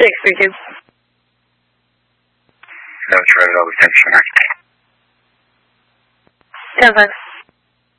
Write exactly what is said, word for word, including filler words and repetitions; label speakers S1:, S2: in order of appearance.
S1: Six, three, two.
S2: No, it's rated over ten for nine.
S1: Ten, five.